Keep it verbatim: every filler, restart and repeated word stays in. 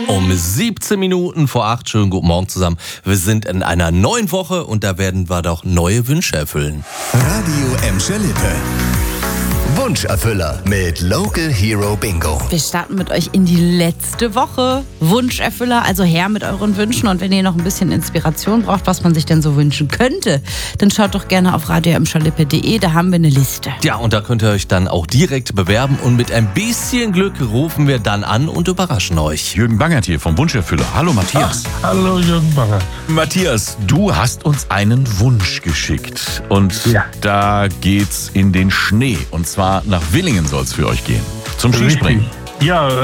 Um siebzehn Minuten vor acht. Schönen guten Morgen zusammen. Wir sind in einer neuen Woche und da werden wir doch neue Wünsche erfüllen. Radio Emscher Lippe. Wunscherfüller mit Local Hero Bingo. Wir starten mit euch in die letzte Woche. Wunscherfüller, also her mit euren Wünschen. Und wenn ihr noch ein bisschen Inspiration braucht, was man sich denn so wünschen könnte, dann schaut doch gerne auf radio emscher lippe punkt de. Da haben wir eine Liste. Ja, und da könnt ihr euch dann auch direkt bewerben und mit ein bisschen Glück rufen wir dann an und überraschen euch. Jürgen Bangert hier vom Wunscherfüller. Hallo Matthias. Ach, hallo Jürgen Bangert. Matthias, du hast uns einen Wunsch geschickt. Und Ja. da geht's in den Schnee. Und zwar nach Willingen soll es für euch gehen. Zum Skispringen. Ja,